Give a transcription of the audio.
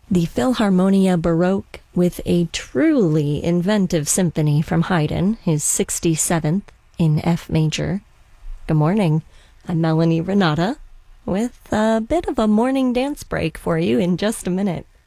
The Philharmonia Baroque with a truly inventive symphony from Haydn, his 67th in F major. Good morning, I'm Melanie Renata with a bit of a morning dance break for you in just a minute.